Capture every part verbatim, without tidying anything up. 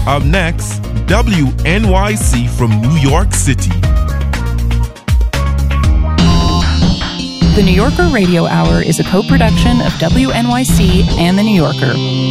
Up next, W N Y C from New York City. The New Yorker Radio Hour is a co-production of W N Y C and The New Yorker.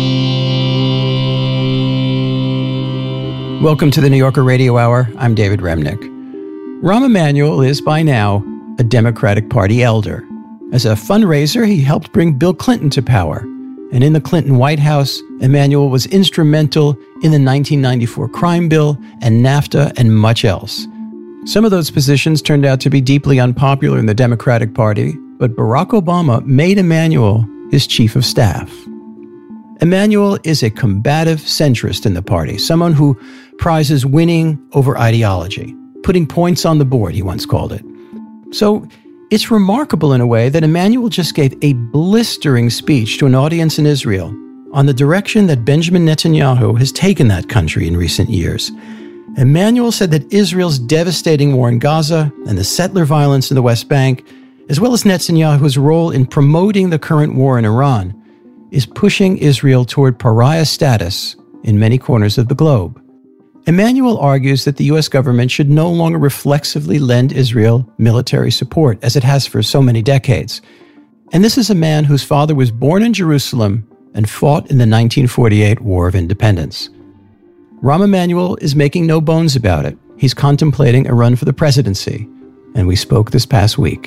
Welcome to the New Yorker Radio Hour. I'm David Remnick. Rahm Emanuel is by now a Democratic Party elder. As a fundraiser, he helped bring Bill Clinton to power. And in the Clinton White House, Emanuel was instrumental in the nineteen ninety-four crime bill and NAFTA and much else. Some of those positions turned out to be deeply unpopular in the Democratic Party, but Barack Obama made Emanuel his chief of staff. Emanuel is a combative centrist in the party, someone who prizes winning over ideology, putting points on the board, he once called it. So it's remarkable in a way that Emanuel just gave a blistering speech to an audience in Israel on the direction that Benjamin Netanyahu has taken that country in recent years. Emanuel said that Israel's devastating war in Gaza and the settler violence in the West Bank, as well as Netanyahu's role in promoting the current war in Iran, is pushing Israel toward pariah status in many corners of the globe. Emanuel argues that the U S government should no longer reflexively lend Israel military support, as it has for so many decades. And this is a man whose father was born in Jerusalem and fought in the nineteen forty-eight War of Independence. Rahm Emanuel is making no bones about it. He's contemplating a run for the presidency, and we spoke this past week.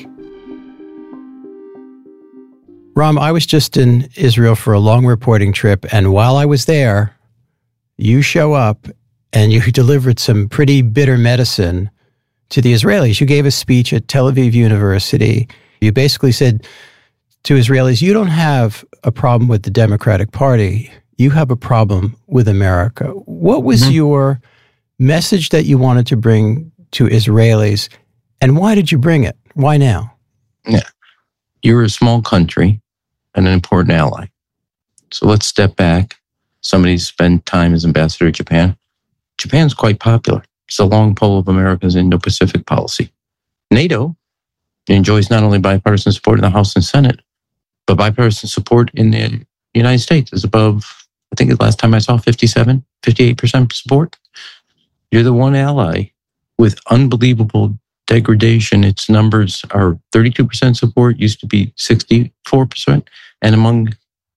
Rahm, I was just in Israel for a long reporting trip, and while I was there, you show up and you delivered some pretty bitter medicine to the Israelis. You gave a speech at Tel Aviv University. You basically said to Israelis, you don't have a problem with the Democratic Party. You have a problem with America. What was mm-hmm. your message that you wanted to bring to Israelis, and why did you bring it? Why now? Yeah, you're a small country and an important ally. So let's step back. Somebody spent time as ambassador to Japan. Japan's quite popular. It's the long pole of America's Indo-Pacific policy. NATO enjoys not only bipartisan support in the House and Senate, but bipartisan support in the United States. It's above, I think the last time I saw, fifty-seven, fifty-eight percent support. You're the one ally with unbelievable degradation. Its numbers are thirty-two percent support, used to be sixty-four percent. And among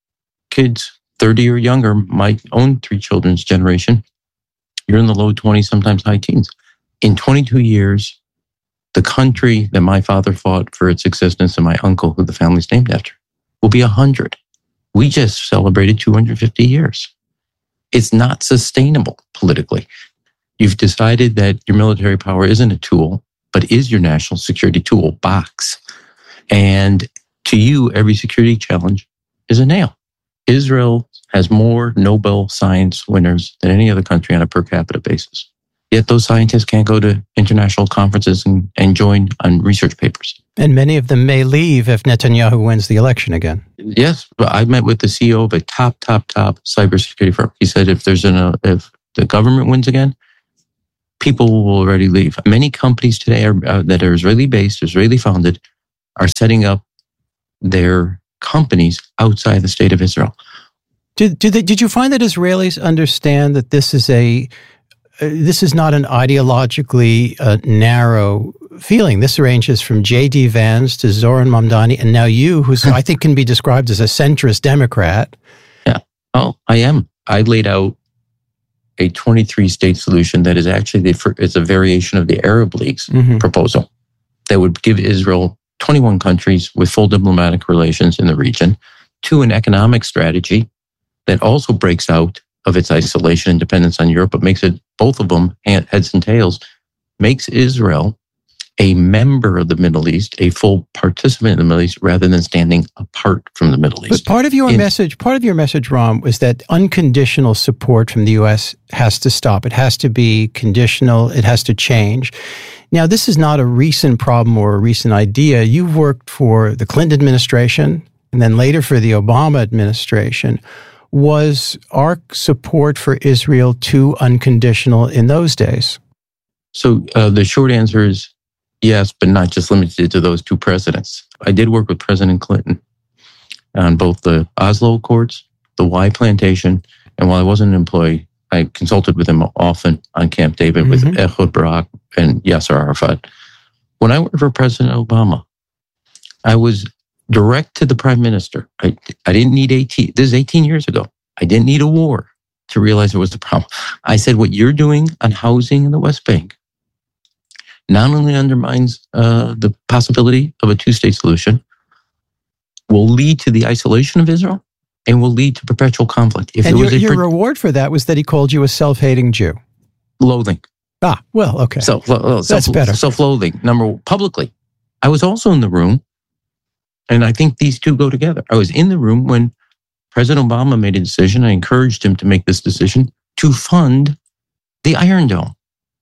kids thirty or younger, my own three children's generation, you're in the low twenties, sometimes high teens. In twenty-two years, the country that my father fought for its existence and my uncle, who the family's named after, will be one hundred. We just celebrated two hundred fifty years. It's not sustainable politically. You've decided that your military power isn't a tool, but is your national security toolbox. And to you, every security challenge is a nail. Israel has more Nobel Science winners than any other country on a per capita basis. Yet those scientists can't go to international conferences and, and join on research papers. And many of them may leave if Netanyahu wins the election again. Yes, but I met with the C E O of a top, top, top cybersecurity firm. He said if there's an, uh, if the government wins again, people will already leave. Many companies today are, uh, that are Israeli-based, Israeli-founded, are setting up their companies outside the state of Israel. Did did, they, did you find that Israelis understand that this is a uh, this is not an ideologically uh, narrow feeling? This ranges from J D Vance to Zoran Mamdani, and now you, who I think can be described as a centrist Democrat. Yeah, oh, I am. I laid out a twenty-three state solution that is actually the, it's a variation of the Arab League's mm-hmm. proposal that would give Israel twenty-one countries with full diplomatic relations in the region, to an economic strategy that also breaks out of its isolation and dependence on Europe, but makes it, both of them, heads and tails, makes Israel a member of the Middle East, a full participant in the Middle East, rather than standing apart from the Middle East. But part of your in, message, part of your message, Rahm, was that unconditional support from the U S has to stop. It has to be conditional. It has to change. Now, this is not a recent problem or a recent idea. You've worked for the Clinton administration and then later for the Obama administration. Was our support for Israel too unconditional in those days? So uh, the short answer is yes, but not just limited to those two presidents. I did work with President Clinton on both the Oslo Accords, the Y Plantation, and while I wasn't an employee, I consulted with him often on Camp David Mm-hmm. with Ehud Barak and Yasser Arafat. When I worked for President Obama, I was direct to the prime minister. I, I didn't need eighteen, this is eighteen years ago. I didn't need a war to realize it was the problem. I said, what you're doing on housing in the West Bank not only undermines uh, the possibility of a two-state solution, will lead to the isolation of Israel and will lead to perpetual conflict. If and there your, was a your per- reward for that was that he called you a self-hating Jew. loathing. Ah, well, okay. Self, self, That's better. Self-loathing. Number one, publicly. I was also in the room, and I think these two go together. I was in the room when President Obama made a decision. I encouraged him to make this decision to fund the Iron Dome.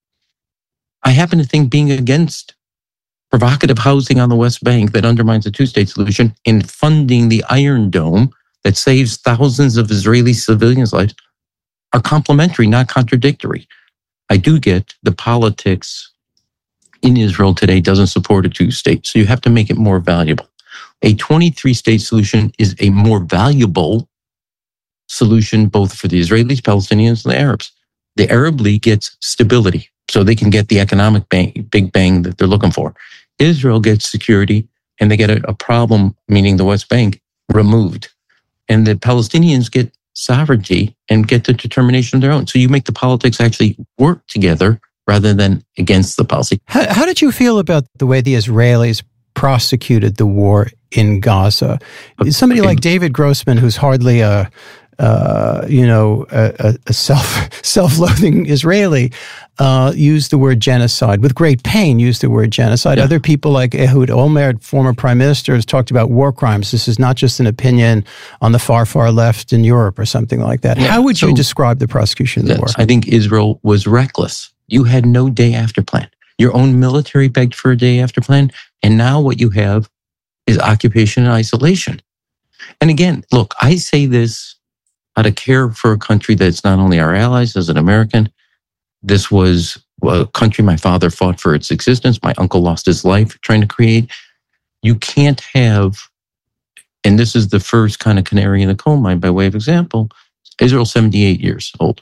I happen to think being against provocative housing on the West Bank that undermines a two-state solution and funding the Iron Dome that saves thousands of Israeli civilians' lives are complementary, not contradictory. I do get the politics in Israel today doesn't support a two-state, so you have to make it more valuable. A twenty-three state solution is a more valuable solution both for the Israelis, Palestinians, and the Arabs. The Arab League gets stability, so they can get the economic bang, big bang that they're looking for. Israel gets security, and they get a, a problem, meaning the West Bank, removed. And the Palestinians get sovereignty and get the determination of their own. So you make the politics actually work together rather than against the policy. How, how did you feel about the way the Israelis prosecuted the war in Gaza? Somebody like David Grossman, who's hardly a, uh, you know, a, a self self-loathing Israeli, uh, used the word genocide with great pain. Used the word genocide. Yeah. Other people like Ehud Olmert, former prime minister, has talked about war crimes. This is not just an opinion on the far, far left in Europe or something like that. Yeah. How would you So, describe the prosecution of the yes, war? I think Israel was reckless. You had no day after plan. Your own military begged for a day after plan. And now what you have is occupation and isolation. And again, look, I say this out of care for a country that's not only our allies as an American. This was a country my father fought for its existence. My uncle lost his life trying to create. You can't have, and this is the first kind of canary in the coal mine by way of example, Israel's seventy-eight years old.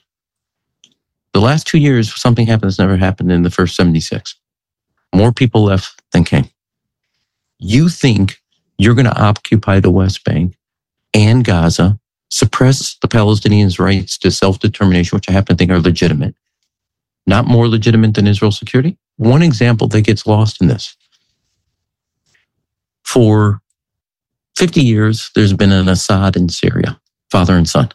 The last two years, something happened that's never happened in the first seventy-six. More people left than came. You think you're going to occupy the West Bank and Gaza, suppress the Palestinians' rights to self-determination, which I happen to think are legitimate, not more legitimate than Israel's security? One example that gets lost in this. For fifty years, there's been an Assad in Syria, father and son.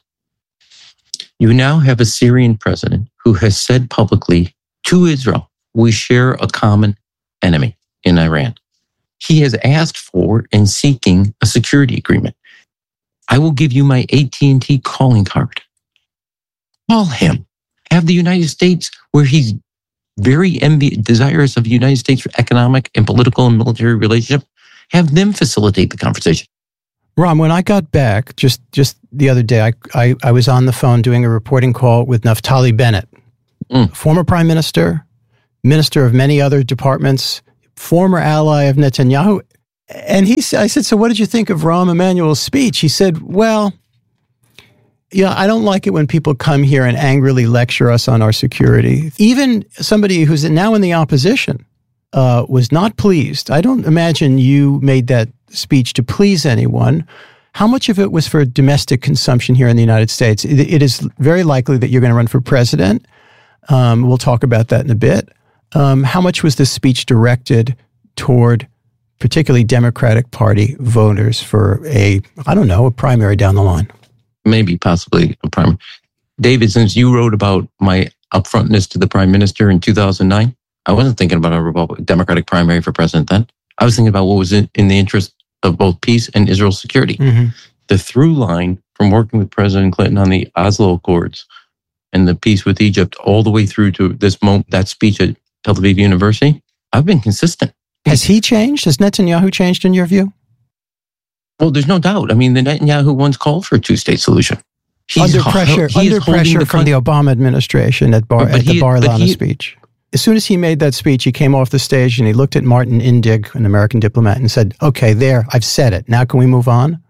You now have a Syrian president who has said publicly to Israel, we share a common enemy in Iran. He has asked for and seeking a security agreement. I will give you my A T and T calling card. Call him. Have the United States, where he's very envi- desirous of the United States for economic and political and military relationship, have them facilitate the conversation. Ram, when I got back just, just the other day, I, I, I was on the phone doing a reporting call with Naftali Bennett, Mm. former prime minister, minister of many other departments, former ally of Netanyahu. And he said, I said, so what did you think of Rahm Emanuel's speech? He said, well, yeah, I don't like it when people come here and angrily lecture us on our security. Even somebody who's now in the opposition uh, was not pleased. I don't imagine you made that speech to please anyone. How much of it was for domestic consumption here in the United States? It, it is very likely that you're going to run for president. Um, we'll talk about that in a bit. Um, how much was this speech directed toward particularly Democratic Party voters for a, I don't know, a primary down the line? Maybe, possibly a primary. David, since you wrote about my upfrontness to the prime minister in two thousand nine, I wasn't thinking about a Republican, Democratic primary for president then. I was thinking about what was in, in the interest of both peace and Israel's security. Mm-hmm. The through line from working with President Clinton on the Oslo Accords and the peace with Egypt all the way through to this moment, that speech at Tel Aviv University, I've been consistent. Has he changed? Has Netanyahu changed in your view? Well, there's no doubt. I mean, the Netanyahu once called for a two-state solution. He's under pressure, he under pressure the from the Obama administration at, Bar, but at the he, Bar-Ilana he, speech. As soon as he made that speech, he came off the stage and he looked at Martin Indig, an American diplomat, and said, okay, there, I've said it. Now can we move on?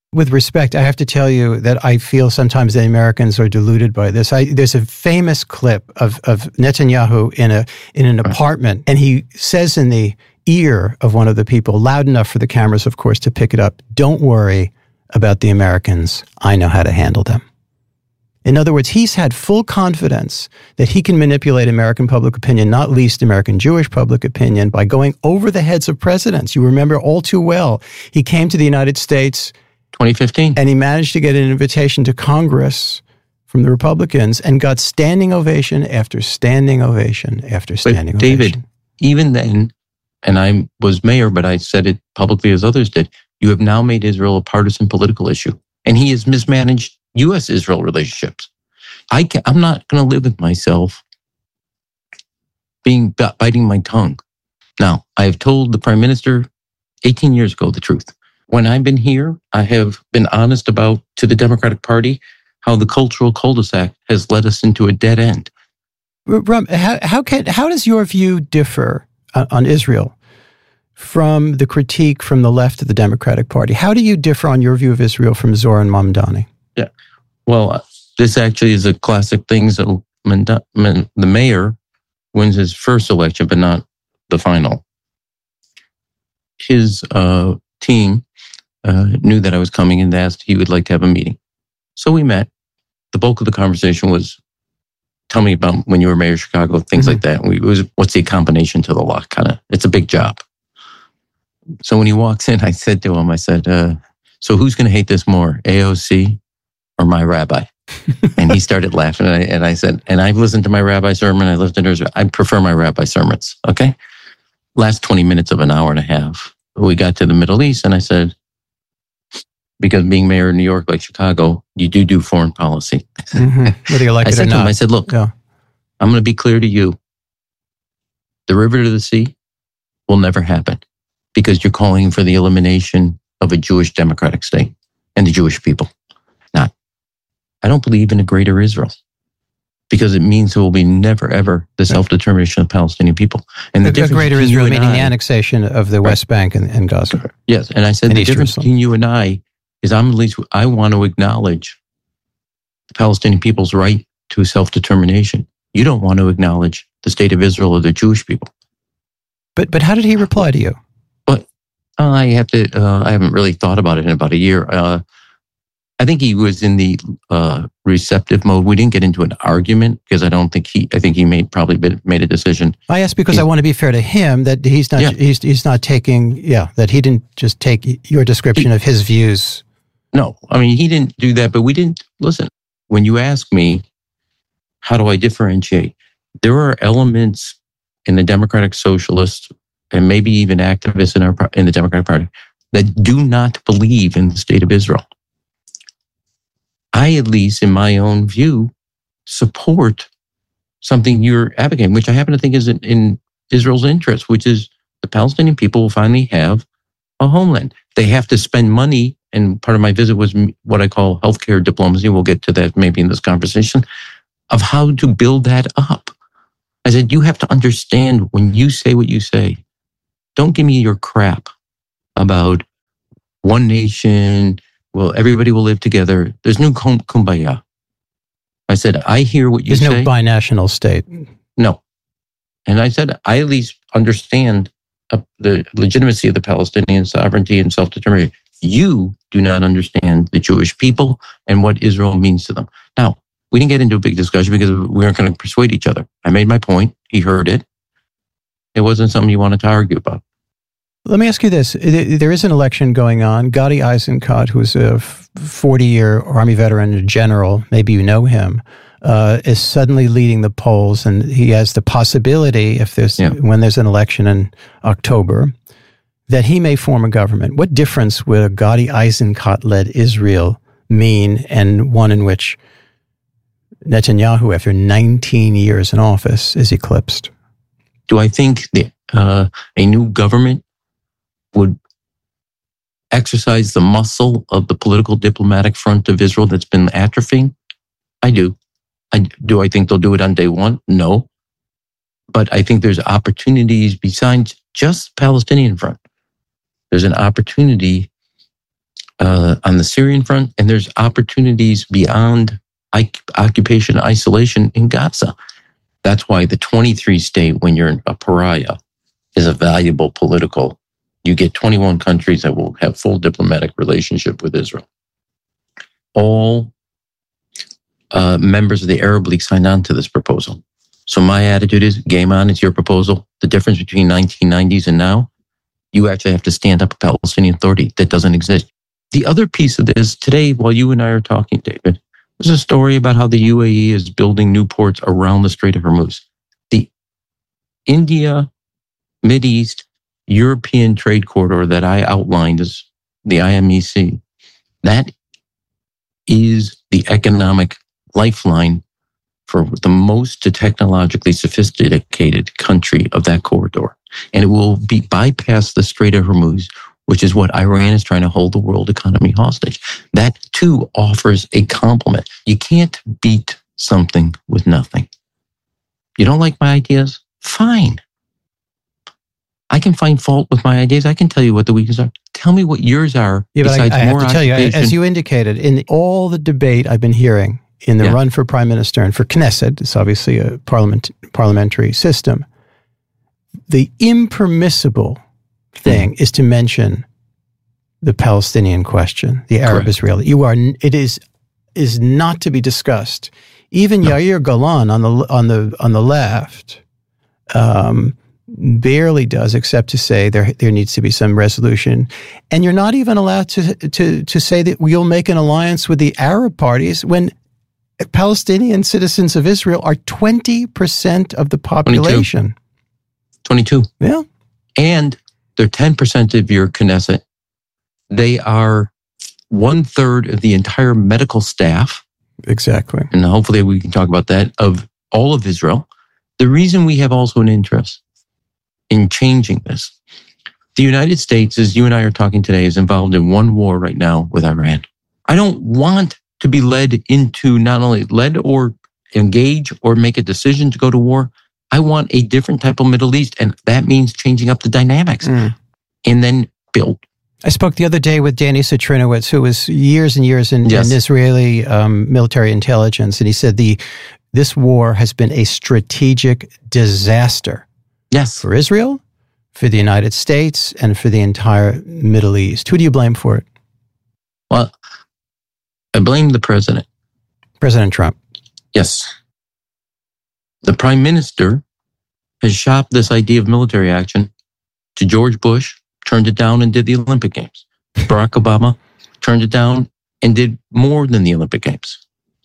With respect, I have to tell you that I feel sometimes the Americans are deluded by this. I, there's a famous clip of, of Netanyahu in a in an apartment, and he says in the ear of one of the people, loud enough for the cameras, of course, to pick it up, "Don't worry about the Americans. I know how to handle them." In other words, he's had full confidence that he can manipulate American public opinion, not least American Jewish public opinion, by going over the heads of presidents. You remember all too well, he came to the United States twenty fifteen. and he managed to get an invitation to Congress from the Republicans and got standing ovation after standing ovation after standing but ovation. David, even then, and I was mayor, but I said it publicly as others did, you have now made Israel a partisan political issue. And he has mismanaged U S Israel relationships. I can, I'm not going to live with myself being biting my tongue. Now, I have told the prime minister eighteen years ago the truth. When I've been here, I have been honest about to the Democratic Party how the cultural cul-de-sac has led us into a dead end. Ram, how, how can how does your view differ on, on Israel from the critique from the left of the Democratic Party? How do you differ on your view of Israel from Zoran Mamdani? Yeah, well, this actually is a classic thing. So the mayor wins his first election, but not the final. His uh, team uh, knew that I was coming and asked he would like to have a meeting. So we met. The bulk of the conversation was, tell me about when you were mayor of Chicago, things mm-hmm. like that. We, it was, what's the combination to the lock? Kind of, it's a big job. So when he walks in, I said to him, I said, uh, so who's going to hate this more, A O C or my rabbi? And he started laughing. And I, and I said, and I've listened to my rabbi sermon. I listened to his, I prefer my rabbi sermons. Okay. Last twenty minutes of an hour and a half, we got to the Middle East. And I said, because being mayor of New York, like Chicago, you do do foreign policy. Mm-hmm. Whether you like I it said or to not. him, I said, look, yeah. I'm going to be clear to you. The river to the sea will never happen because you're calling for the elimination of a Jewish democratic state and the Jewish people. Now, I don't believe in a greater Israel because it means there will be never, ever the self-determination of the Palestinian people. And the a, difference a greater between Israel you and meaning I, the annexation of the right. West Bank and, and Gaza. Yes, and I said and the East difference Jerusalem. between you and I is I'm at least, I want to acknowledge the Palestinian people's right to self-determination. You don't want to acknowledge the state of Israel or the Jewish people. But but how did he reply to you? But uh, I have to, uh, I haven't really thought about it in about a year. Uh, I think he was in the uh, receptive mode. We didn't get into an argument because I don't think he, I think he made probably been, made a decision. I asked because he, I want to be fair to him that he's not, yeah. he's, he's not taking, yeah, that he didn't just take your description he, of his views. No, I mean, he didn't do that, but we didn't, listen, when you ask me, how do I differentiate? There are elements in the Democratic Socialists and maybe even activists in our in the Democratic Party that do not believe in the state of Israel. I, at least in my own view, support something you're advocating, which I happen to think is in, in Israel's interest, which is the Palestinian people will finally have a homeland. They have to spend money, and part of my visit was what I call healthcare diplomacy. We'll get to that maybe in this conversation, of how to build that up. I said, you have to understand when you say what you say, don't give me your crap about one nation, well, everybody will live together. There's no kumbaya. I said, I hear what you There's say. There's no binational state. No. And I said, I at least understand uh, the legitimacy of the Palestinian sovereignty and self-determination. You do not understand the Jewish people and what Israel means to them. Now, we didn't get into a big discussion because we weren't going to persuade each other. I made my point. He heard it. It wasn't something you wanted to argue about. Let me ask you this. There is an election going on. Gadi Eisenkot, who's a forty-year Army veteran general, maybe you know him, uh, is suddenly leading the polls, and he has the possibility, if there's yeah. when there's an election in October, that he may form a government. What difference would a Gadi Eisenkot-led Israel mean, and one in which Netanyahu, after nineteen years in office, is eclipsed? Do I think that uh, a new government would exercise the muscle of the political diplomatic front of Israel that's been atrophying? I do. I, do I think they'll do it on day one? No. But I think there's opportunities besides just Palestinian front. There's an opportunity uh, on the Syrian front, and there's opportunities beyond occupation and isolation in Gaza. That's why the twenty-three state, when you're a pariah, is a valuable political. You get twenty-one countries that will have full diplomatic relationship with Israel. All uh, members of the Arab League signed on to this proposal. So my attitude is, game on, it's your proposal. The difference between nineteen nineties and now, you actually have to stand up a Palestinian Authority that doesn't exist. The other piece of this, today, while you and I are talking, David, there's a story about how the U A E is building new ports around the Strait of Hormuz. The India, Mideast, European trade corridor that I outlined as the I M E C, that is the economic lifeline for the most technologically sophisticated country of that corridor. And it will be bypass the Strait of Hormuz, which is what Iran is trying to hold the world economy hostage. That too offers a complement. You can't beat something with nothing. You don't like my ideas? Fine. I can find fault with my ideas. I can tell you what the weaknesses are. Tell me what yours are. Yeah, but besides I, I have more to tell you, occupation. as you indicated, in all the debate I've been hearing in the Yeah. run for prime minister and for Knesset, it's obviously a parliament parliamentary system, the impermissible thing is to mention the Palestinian question, the Arab-Israeli. You are, it is, is not to be discussed. Even no. Yair Golan on the on the on the left um, barely does, except to say there there needs to be some resolution. And you're not even allowed to to to say that we'll make an alliance with the Arab parties when Palestinian citizens of Israel are twenty percent of the population. twenty-two. Yeah. And they're ten percent of your Knesset. They are one third of the entire medical staff. Exactly. And hopefully we can talk about that, of all of Israel. The reason we have also an interest in changing this, the United States, as you and I are talking today, is involved in one war right now with Iran. I don't want to be led into not only led or engage or make a decision to go to war. I want a different type of Middle East, and that means changing up the dynamics mm. and then build. I spoke the other day with Danny Citrinowicz, who was years and years in, yes. in Israeli um, military intelligence, and he said the this war has been a strategic disaster. Yes, for Israel, for the United States, and for the entire Middle East. Who do you blame for it? Well, I blame the president. President Trump. Yes. The prime minister has shopped this idea of military action to George Bush, turned it down and did the Olympic Games. Barack Obama turned it down and did more than the Olympic Games.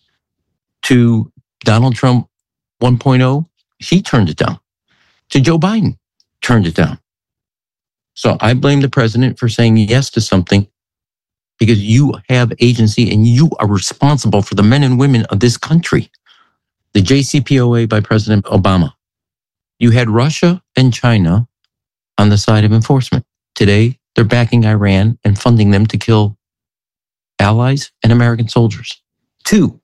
To Donald Trump one point oh, he turned it down. To Joe Biden, turned it down. So I blame the president for saying yes to something because you have agency and you are responsible for the men and women of this country. The J C P O A by President Obama. You had Russia and China on the side of enforcement. Today, they're backing Iran and funding them to kill allies and American soldiers. Two,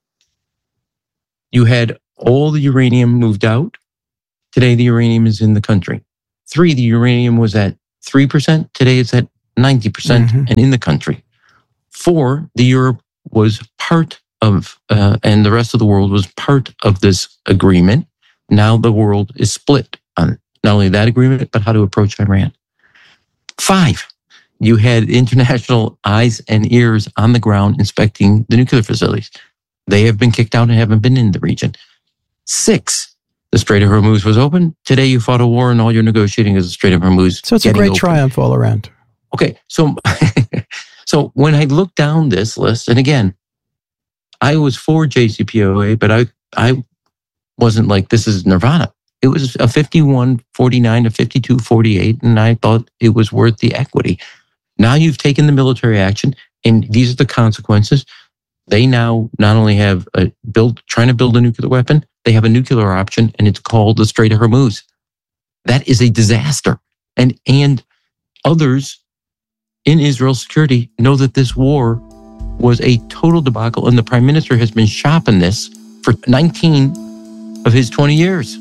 you had all the uranium moved out. Today, the uranium is in the country. Three, the uranium was at three percent. Today, it's at ninety percent mm-hmm. and in the country. Four, the Europe was part of, uh, and the rest of the world was part of this agreement. Now the world is split on not only that agreement, but how to approach Iran. Five, you had international eyes and ears on the ground inspecting the nuclear facilities. They have been kicked out and haven't been in the region. Six, the Strait of Hormuz was open. Today you fought a war and all you're negotiating is the Strait of Hormuz. So it's a great open. triumph all around. Okay, so so when I look down this list, and again, I was for J C P O A, but I I wasn't like, this is nirvana. It was a fifty-one forty-nine to fifty-two forty-eight, and I thought it was worth the equity. Now you've taken the military action, and these are the consequences. They now not only have a build, trying to build a nuclear weapon, they have a nuclear option, and it's called the Strait of Hormuz. That is a disaster. And, and others in Israel's security know that this war was a total debacle, and the prime minister has been shopping this for nineteen of his twenty years.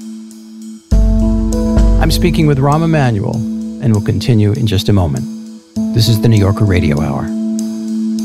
I'm speaking with Rahm Emanuel, and we'll continue in just a moment. This is the New Yorker Radio Hour.